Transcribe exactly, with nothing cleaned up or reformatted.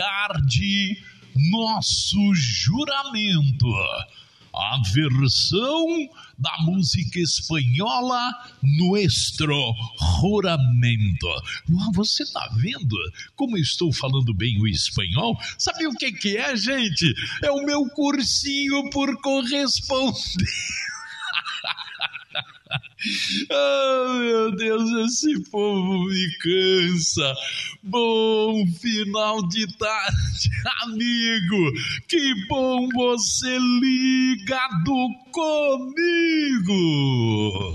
iniciar de Nosso Juramento, a versão da música espanhola Nuestro Juramento. Você tá vendo como eu estou falando bem o espanhol? Sabe o que que é, gente? É o meu cursinho por correspondência. Oh, meu Deus, esse povo me cansa. Bom final de tarde, amigo. Que bom você ligado comigo.